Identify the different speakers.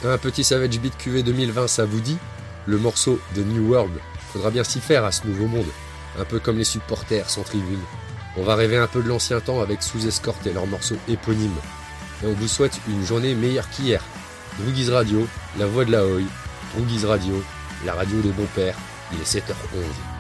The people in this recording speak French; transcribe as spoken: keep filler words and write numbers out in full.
Speaker 1: Un petit Savage Beat Q V deux mille vingt, ça vous dit? Le morceau The New World. Faudra bien s'y faire à ce nouveau monde. Un peu comme les supporters sans tribune. On va rêver un peu de l'ancien temps avec Sous Escorte et leur morceau éponyme. Et on vous souhaite une journée meilleure qu'hier. Droogies Radio, la voix de la Hoy. Droogies Radio, la radio des bons pères. Il est sept heures onze.